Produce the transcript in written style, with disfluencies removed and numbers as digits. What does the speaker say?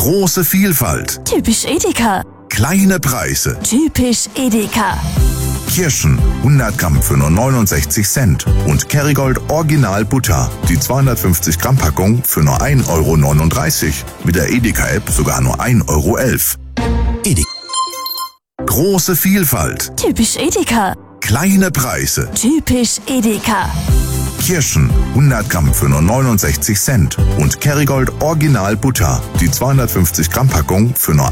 Große Vielfalt. Typisch Edeka. Kleine Preise. Typisch Edeka. Kirschen 100 Gramm für nur 69 Cent und Kerrygold Original Butter, die 250 Gramm Packung für nur 1,39 €. Mit der Edeka-App sogar nur 1,11 €. Edeka. Große Vielfalt. Typisch Edeka. Kleine Preise. Typisch Edeka. Kirschen 100 Gramm für nur 69 Cent und Kerrygold Original Butter, die 250 Gramm Packung für nur